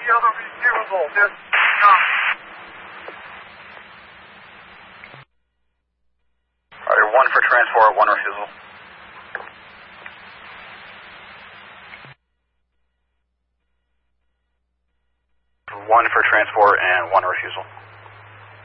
the other refusal. Just Alright, 1 for transport, 1 refusal. 1 for transport and 1 refusal.